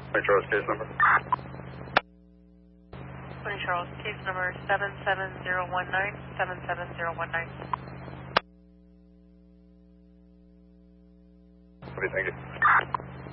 Hey, Charles, case number? 20 Charles, case number 77019, 77019. Okay, thank you.